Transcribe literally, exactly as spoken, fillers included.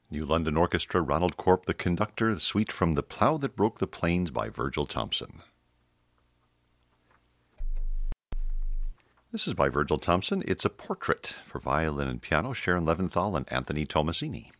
New London Orchestra, Ronald Corp, the conductor, the suite from The Plough That Broke the Plains by Virgil Thompson. This is by Virgil Thompson. It's a portrait for violin and piano, Sharon Leventhal and Anthony Tomasini.